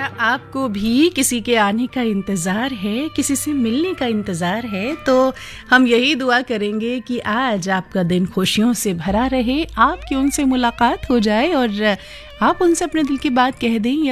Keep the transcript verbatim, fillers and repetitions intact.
क्या आपको भी किसी के आने का इंतज़ार है, किसी से मिलने का इंतज़ार है? तो हम यही दुआ करेंगे कि आज आपका दिन खुशियों से भरा रहे, आपकी उनसे मुलाकात हो जाए और आप उनसे अपने दिल की बात कह दें